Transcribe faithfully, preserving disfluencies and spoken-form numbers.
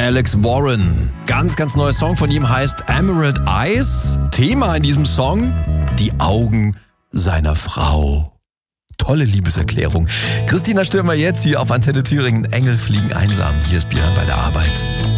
Alex Warren. Ganz, ganz neuer Song von ihm heißt Emerald Eyes. Thema in diesem Song, die Augen seiner Frau. Tolle Liebeserklärung. Christina Stürmer jetzt hier auf Antenne Thüringen. Engel fliegen einsam. Hier ist Björn bei der Arbeit.